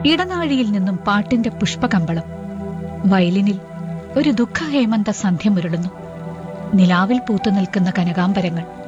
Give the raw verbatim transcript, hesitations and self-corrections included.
ഇടനാഴിയിൽ നിന്നും പാട്ടിന്റെ പുഷ്പകമ്പളം. വയലിനിൽ ഒരു ദുഃഖ ഹേമന്ത സന്ധ്യ മുരളുന്നു. നിലാവിൽ പൂത്തു നിൽക്കുന്ന കനകാംബരങ്ങൾ.